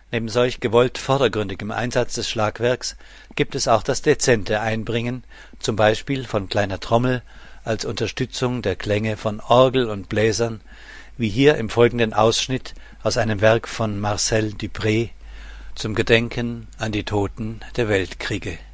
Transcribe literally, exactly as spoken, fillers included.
Neben solch gewollt vordergründigem Einsatz des Schlagwerks gibt es auch das dezente Einbringen, zum Beispiel von kleiner Trommel als Unterstützung der Klänge von Orgel und Bläsern, wie hier im folgenden Ausschnitt aus einem Werk von Marcel Dupré zum Gedenken an die Toten der Weltkriege